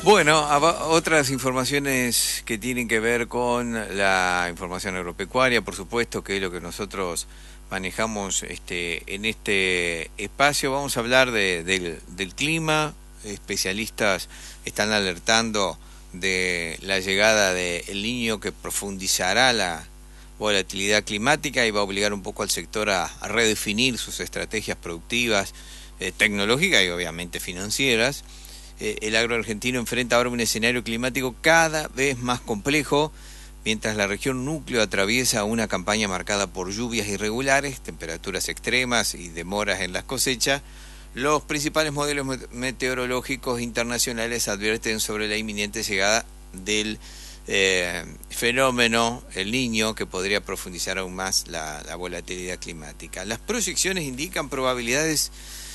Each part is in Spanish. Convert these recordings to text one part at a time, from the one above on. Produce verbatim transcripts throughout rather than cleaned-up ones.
Bueno, otras informaciones que tienen que ver con la información agropecuaria, por supuesto, que es lo que nosotros manejamos este, en este espacio. Vamos a hablar de, del, del clima. Especialistas están alertando de la llegada de El Niño, que profundizará la volatilidad climática y va a obligar un poco al sector a, a redefinir sus estrategias productivas, eh, tecnológicas y obviamente financieras. Eh, el agro argentino enfrenta ahora un escenario climático cada vez más complejo, mientras la región núcleo atraviesa una campaña marcada por lluvias irregulares, temperaturas extremas y demoras en las cosechas. Los principales modelos meteorológicos internacionales advierten sobre la inminente llegada del eh, fenómeno El Niño, que podría profundizar aún más la, la volatilidad climática. Las proyecciones indican probabilidades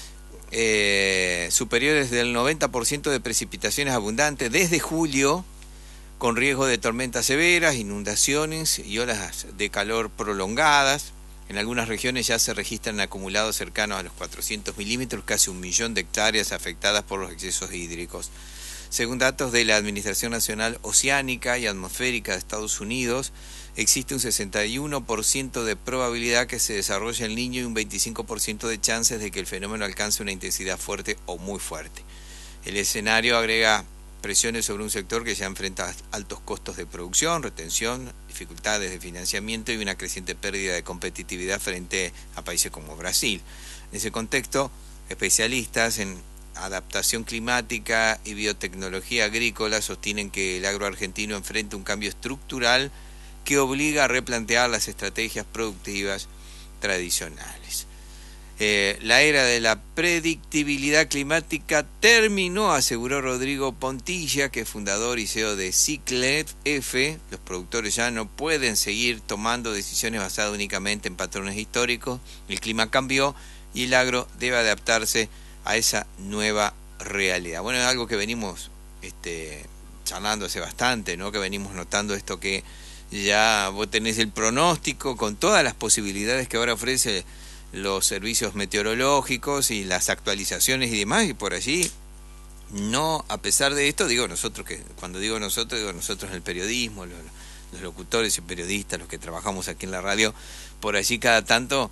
Eh, superiores del noventa por ciento de precipitaciones abundantes desde julio, con riesgo de tormentas severas, inundaciones y olas de calor prolongadas. En algunas regiones ya se registran acumulados cercanos a los cuatrocientos milímetros, casi un millón de hectáreas afectadas por los excesos hídricos. Según datos de la Administración Nacional Oceánica y Atmosférica de Estados Unidos, existe un sesenta y uno por ciento de probabilidad que se desarrolle El Niño y un veinticinco por ciento de chances de que el fenómeno alcance una intensidad fuerte o muy fuerte. El escenario agrega presiones sobre un sector que ya enfrenta altos costos de producción, retención, dificultades de financiamiento y una creciente pérdida de competitividad frente a países como Brasil. En ese contexto, especialistas en adaptación climática y biotecnología agrícola sostienen que el agro argentino enfrenta un cambio estructural que obliga a replantear las estrategias productivas tradicionales. Eh, la era de la predictibilidad climática terminó, aseguró Rodrigo Pontilla, que es fundador y C E O de Ciclet F. Los productores ya no pueden seguir tomando decisiones basadas únicamente en patrones históricos. El clima cambió y el agro debe adaptarse a esa nueva realidad. Bueno, es algo que venimos este, charlando hace bastante, ¿no? Que venimos notando esto, que ya vos tenés el pronóstico con todas las posibilidades que ahora ofrece los servicios meteorológicos y las actualizaciones y demás, y por allí no, a pesar de esto, digo nosotros, que cuando digo nosotros, digo nosotros en el periodismo, los, los locutores y periodistas, los que trabajamos aquí en la radio, por allí cada tanto,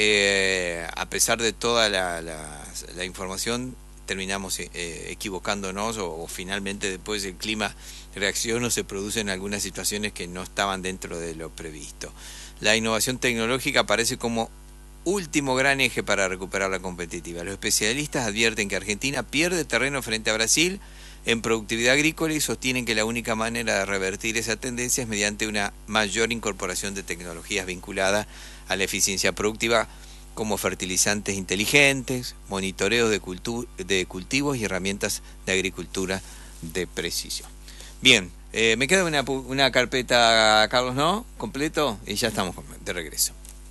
eh, a pesar de toda la, la, la información, terminamos eh, equivocándonos o, o finalmente después el clima reacciona o se producen algunas situaciones que no estaban dentro de lo previsto. La innovación tecnológica aparece como último gran eje para recuperar la competitividad. Los especialistas advierten que Argentina pierde terreno frente a Brasil en productividad agrícola y sostienen que la única manera de revertir esa tendencia es mediante una mayor incorporación de tecnologías vinculadas a la eficiencia productiva, como fertilizantes inteligentes, monitoreos de, cultu- de cultivos y herramientas de agricultura de precisión. Bien, eh, me queda una, una carpeta, Carlos, ¿no? Completo, y ya estamos de regreso.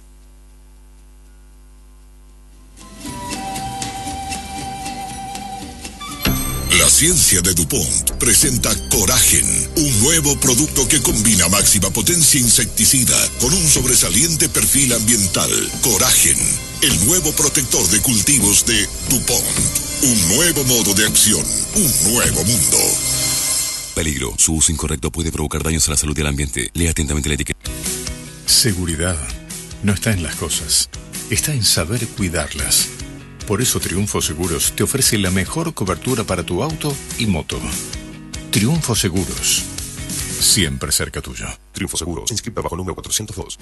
La ciencia de DuPont presenta Coragen, un nuevo producto que combina máxima potencia insecticida con un sobresaliente perfil ambiental. Coragen, el nuevo protector de cultivos de DuPont. Un nuevo modo de acción, un nuevo mundo. Peligro. Su uso incorrecto puede provocar daños a la salud y al ambiente. Lea atentamente la etiqueta. Seguridad no está en las cosas, está en saber cuidarlas. Por eso Triunfo Seguros te ofrece la mejor cobertura para tu auto y moto. Triunfo Seguros, siempre cerca tuyo. Triunfo Seguros, inscrita bajo número cuatrocientos dos.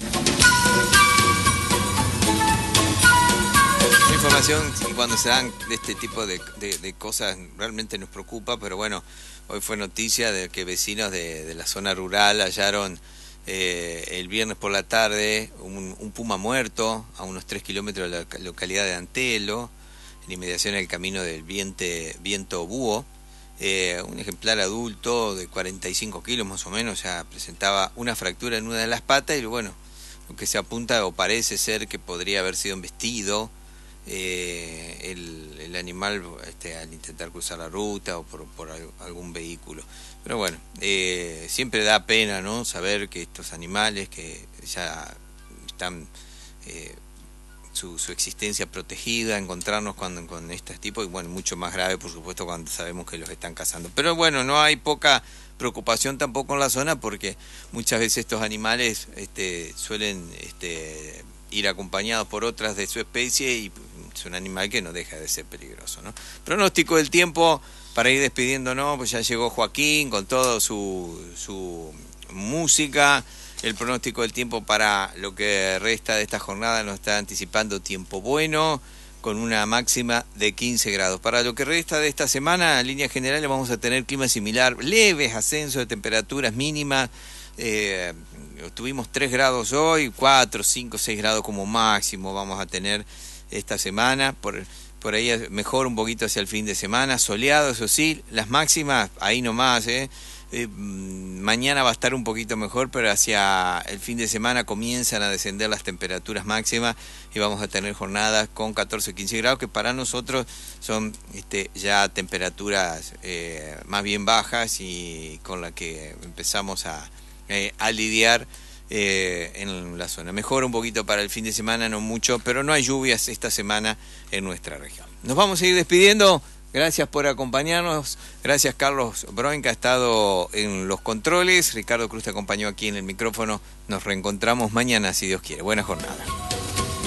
La información, cuando se dan de este tipo de, de, de cosas, realmente nos preocupa, pero bueno, hoy fue noticia de que vecinos de, de la zona rural hallaron eh, el viernes por la tarde un, un puma muerto a unos tres kilómetros de la localidad de Antelo, en inmediación del camino del viente, Viento Búho. Eh, un ejemplar adulto de cuarenta y cinco kilos más o menos, ya presentaba una fractura en una de las patas y bueno, lo que se apunta o parece ser que podría haber sido embestido eh, el, el animal este, al intentar cruzar la ruta o por, por algún vehículo. Pero bueno, eh, siempre da pena, ¿no?, saber que estos animales que ya están eh, su, su existencia protegida, encontrarnos con, con estos tipos, y bueno, mucho más grave, por supuesto, cuando sabemos que los están cazando. Pero bueno, no hay poca preocupación tampoco en la zona, porque muchas veces estos animales este, suelen este, ir acompañados por otras de su especie, y es un animal que no deja de ser peligroso, ¿no? Pronóstico del tiempo, para ir despidiéndonos, pues ya llegó Joaquín con toda su, su música. El pronóstico del tiempo para lo que resta de esta jornada nos está anticipando tiempo bueno, con una máxima de quince grados. Para lo que resta de esta semana, en líneas generales vamos a tener clima similar, leves ascensos de temperaturas mínimas. Eh, tuvimos tres grados hoy, cuatro, cinco, seis grados como máximo vamos a tener esta semana. Por, por ahí mejor un poquito hacia el fin de semana, soleado, eso sí, las máximas ahí nomás, eh. Eh, mañana va a estar un poquito mejor, pero hacia el fin de semana comienzan a descender las temperaturas máximas y vamos a tener jornadas con catorce, quince grados, que para nosotros son este, ya temperaturas eh, más bien bajas, y con la que empezamos a, eh, a lidiar eh, en la zona. Mejora un poquito para el fin de semana, no mucho, pero no hay lluvias esta semana en nuestra región. Nos vamos a ir despidiendo. Gracias por acompañarnos, gracias Carlos Broen, que ha estado en los controles, Ricardo Cruz te acompañó aquí en el micrófono, nos reencontramos mañana si Dios quiere. Buena jornada.